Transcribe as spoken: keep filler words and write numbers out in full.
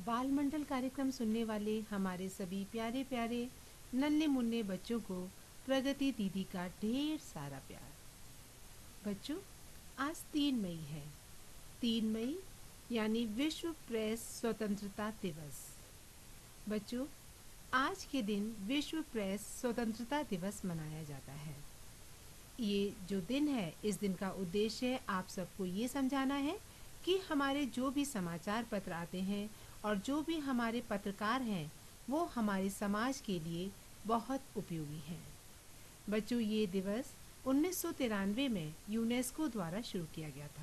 बाल मंडल कार्यक्रम सुनने वाले हमारे सभी प्यारे प्यारे नन्हे मुन्ने बच्चों को प्रगति दीदी का ढेर सारा प्यार। बच्चों, आज तीन मई है। तीन मई यानी विश्व प्रेस स्वतंत्रता दिवस। बच्चों, आज के दिन विश्व प्रेस स्वतंत्रता दिवस मनाया जाता है। ये जो दिन है, इस दिन का उद्देश्य आप सबको ये समझाना है कि हमारे जो भी समाचार पत्र आते हैं और जो भी हमारे पत्रकार हैं, वो हमारे समाज के लिए बहुत उपयोगी हैं। बच्चों, ये दिवस उन्नीस सौ तिरानवे में यूनेस्को द्वारा शुरू किया गया था।